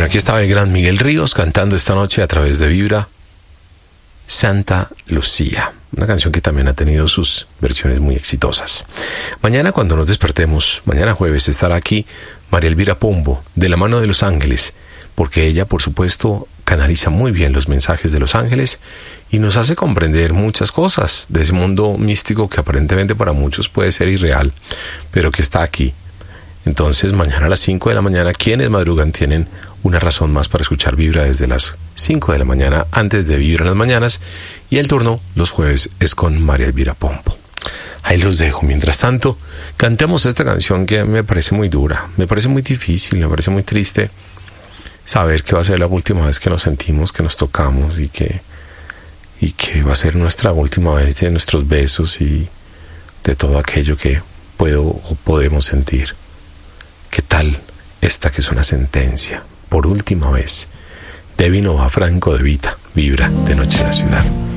Aquí estaba el gran Miguel Ríos cantando esta noche a través de Vibra Santa Lucía, una canción que también ha tenido sus versiones muy exitosas. Mañana cuando nos despertemos, mañana jueves, estará aquí María Elvira Pombo, de la mano de los ángeles, porque ella, por supuesto, canaliza muy bien los mensajes de los ángeles y nos hace comprender muchas cosas de ese mundo místico que aparentemente para muchos puede ser irreal, pero que está aquí. Entonces, mañana a las 5 de la mañana, quienes madrugan tienen una razón más para escuchar Vibra desde las 5 de la mañana, antes de Vibra en las mañanas, y el turno los jueves es con María Elvira Pombo. Ahí los dejo. Mientras tanto, cantemos esta canción que me parece muy dura, me parece muy difícil, me parece muy triste saber que va a ser la última vez que nos sentimos, que nos tocamos y que va a ser nuestra última vez de nuestros besos y de todo aquello que puedo o podemos sentir. ¿Qué tal esta que es una sentencia? Por última vez, de Vino a Franco de Vita, Vibra de Noche en la Ciudad.